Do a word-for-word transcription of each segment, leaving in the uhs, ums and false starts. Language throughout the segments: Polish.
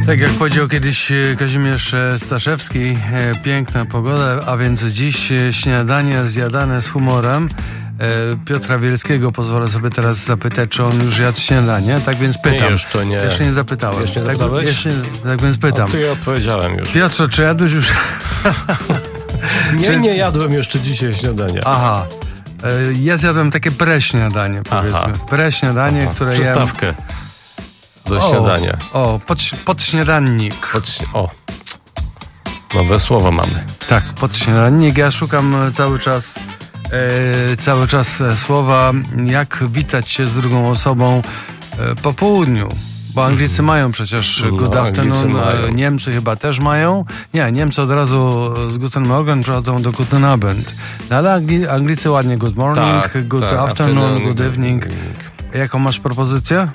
Tak jak powiedział kiedyś Kazimierz Staszewski, piękna pogoda, a więc dziś śniadanie zjadane z humorem. Piotra Bielskiego pozwolę sobie teraz zapytać, czy on już jadł śniadanie, tak więc pytam. Nie, jeszcze nie. Jeszcze nie zapytałem. Jeszcze nie tak, jeszcze, tak więc pytam. O, to ja odpowiedziałem już. Piotrze, czy jadłeś już... nie, czy... nie jadłem jeszcze dzisiaj śniadania. Aha. Ja zjadłem takie preśniadanie, powiedzmy. Preśniadanie, Aha. które Przystawkę jem... do o, śniadania. O, pod, podśniadannik. Pod, o, nowe słowo mamy. Tak, podśniadannik. Ja szukam cały czas e, cały czas słowa, jak witać się z drugą osobą e, po południu. Bo Anglicy mają przecież No, good afternoon, mają. Niemcy chyba też mają. Nie, Niemcy od razu z Guten Morgen przechodzą do Guten Abend. No, ale Angli- Anglicy ładnie good morning, Tak, good tak, afternoon, afternoon, good evening. Jaką masz propozycję?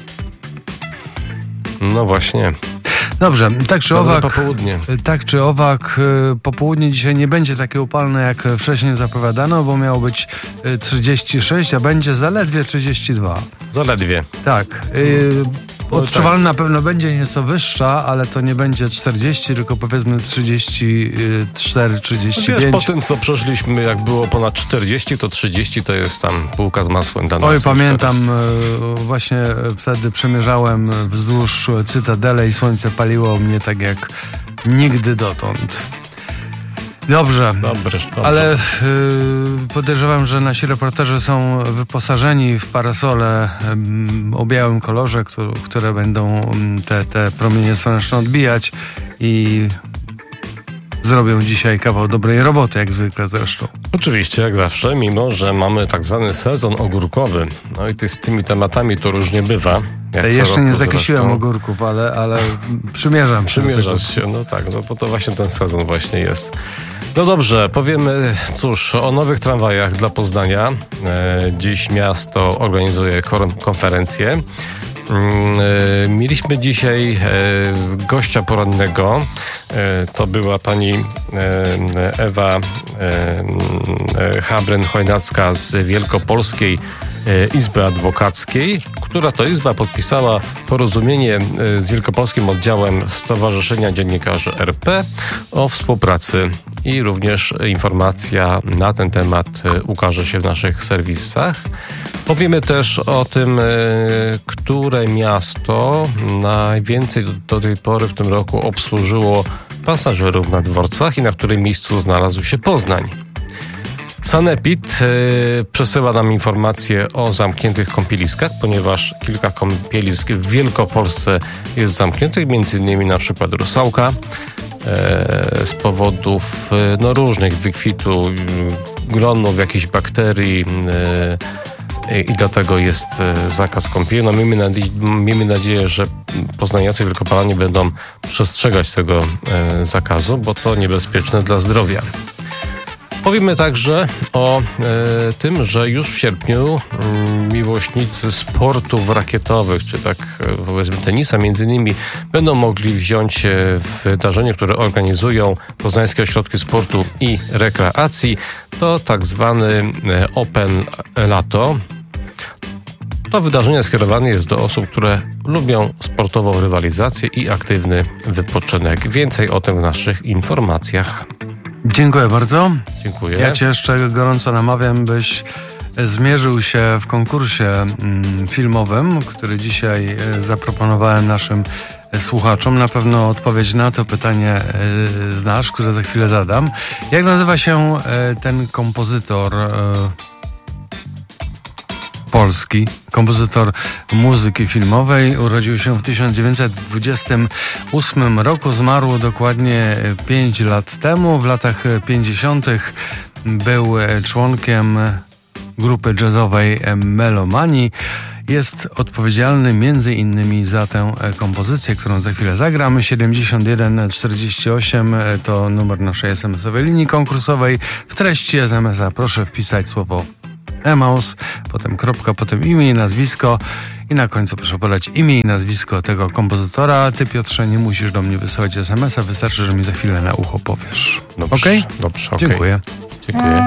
No właśnie. Dobrze, tak czy Dobre owak, popołudnie. tak czy owak, popołudnie dzisiaj nie będzie takie upalne, jak wcześniej zapowiadano, bo miało być trzydzieści sześć, a będzie zaledwie trzydzieści dwa. Zaledwie. Tak. Yy, No odczuwalna na pewno będzie nieco wyższa, ale to nie będzie czterdzieści, tylko powiedzmy trzydzieści cztery, trzydzieści pięć. Wiesz, po tym, co przeszliśmy, jak było ponad czterdzieści, to trzydzieści to jest tam bułka z masłem dla nas. Oj, już pamiętam, teraz. właśnie wtedy przemierzałem wzdłuż Cytadele i słońce paliło mnie tak jak nigdy dotąd. Dobrze, Dobrze, dobrze. ale y, podejrzewam, że nasi reporterzy są wyposażeni w parasole y, o białym kolorze, które, które będą te, te promienie słoneczne odbijać i zrobią dzisiaj kawał dobrej roboty, jak zwykle zresztą. Oczywiście, jak zawsze, mimo że mamy tak zwany sezon ogórkowy. No i ty z tymi tematami to różnie bywa. Jak Ja co jeszcze roku nie zakisiłem zresztą. ogórków, ale, ale przymierzam się. do tego. Przymierzasz się, no tak, no bo to właśnie ten sezon właśnie jest. No dobrze, powiemy cóż o nowych tramwajach dla Poznania. E, dziś miasto organizuje kor- konferencję. E, mieliśmy dzisiaj e, gościa porannego. E, to była pani e, Ewa e, Habren-Chojnacka z Wielkopolskiej Izby Adwokackiej, która to izba podpisała porozumienie z Wielkopolskim Oddziałem Stowarzyszenia Dziennikarzy R P o współpracy i również informacja na ten temat ukaże się w naszych serwisach. Powiemy też o tym, które miasto najwięcej do tej pory w tym roku obsłużyło pasażerów na dworcach i na którym miejscu znalazł się Poznań. Sanepid yy, przesyła nam informacje o zamkniętych kąpieliskach, ponieważ kilka kąpielisk w Wielkopolsce jest zamkniętych, między innymi na przykład Rusałka yy, z powodów yy, no, różnych, wykwitu yy, glonów, jakichś bakterii yy, i dlatego jest yy, zakaz kąpieli. No, miejmy, nadzie- miejmy nadzieję, że poznaniacy Wielkopolanie będą przestrzegać tego yy, zakazu, bo to niebezpieczne dla zdrowia. Powiemy także o e, tym, że już w sierpniu m, miłośnicy sportów rakietowych, czy tak e, powiedzmy tenisa między innymi, będą mogli wziąć e, w wydarzeniu, które organizują Poznańskie Ośrodki Sportu i Rekreacji. To tak zwany e, Open Lato. To wydarzenie skierowane jest do osób, które lubią sportową rywalizację i aktywny wypoczynek. Więcej o tym w naszych informacjach. Dziękuję bardzo. Dziękuję. Ja cię jeszcze gorąco namawiam, byś zmierzył się w konkursie mm, filmowym, który dzisiaj e, zaproponowałem naszym e, słuchaczom. Na pewno odpowiedź na to pytanie e, znasz, które za chwilę zadam. Jak nazywa się e, ten kompozytor e, polski, kompozytor muzyki filmowej? Urodził się w tysiąc dziewięćset dwudziestym ósmym roku, zmarł dokładnie pięć lat temu. W latach pięćdziesiątych był członkiem grupy jazzowej Melomani. Jest odpowiedzialny między innymi za tę kompozycję, którą za chwilę zagramy. siedemdziesiąt jeden czterdzieści osiem to numer naszej es em esowej linii konkursowej. W treści es emesa proszę wpisać słowo Emaus, potem kropka, potem imię i nazwisko i na końcu proszę podać imię i nazwisko tego kompozytora. Ty, Piotrze, nie musisz do mnie wysyłać es em esa, wystarczy, że mi za chwilę na ucho powiesz. Dobrze, Okej? dobrze, okej. Dziękuję. Dziękuję.